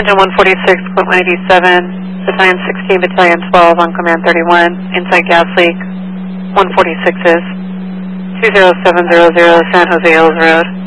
Engine 146.187, Battalion 16, Battalion 12 on Command 31, inside gas leak, 146 is 20700 San Jose Hills Road.